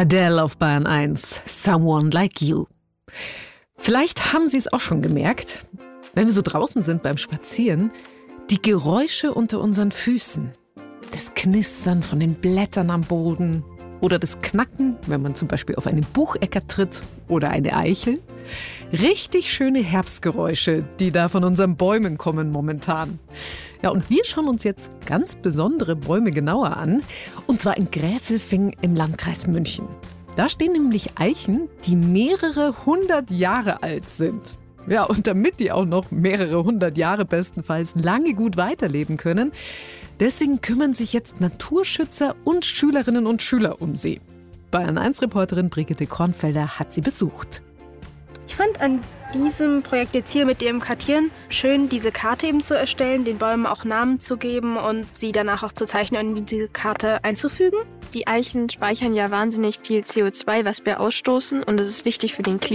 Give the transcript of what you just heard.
Adele auf Bayern 1, Someone Like You. Vielleicht haben Sie es auch schon gemerkt, wenn wir so draußen sind beim Spazieren, die Geräusche unter unseren Füßen. Das Knistern von den Blättern am Boden oder das Knacken, wenn man zum Beispiel auf einen Buchecker tritt oder eine Eichel. Richtig schöne Herbstgeräusche, die da von unseren Bäumen kommen momentan. Ja, und wir schauen uns jetzt ganz besondere Bäume genauer an, und zwar in Gräfelfing im Landkreis München. Da stehen nämlich Eichen, die mehrere 100 Jahre alt sind. Ja, und damit die auch noch mehrere 100 Jahre bestenfalls lange gut weiterleben können, deswegen kümmern sich jetzt Naturschützer und Schülerinnen und Schüler um sie. Bayern 1-Reporterin Brigitte Kornfelder hat sie besucht. Ich fand an diesem Projekt jetzt hier mit dem Kartieren schön, diese Karte eben zu erstellen, den Bäumen auch Namen zu geben und sie danach auch zu zeichnen und in diese Karte einzufügen. Die Eichen speichern ja wahnsinnig viel CO2, was wir ausstoßen, und das ist wichtig für den Klimawandel.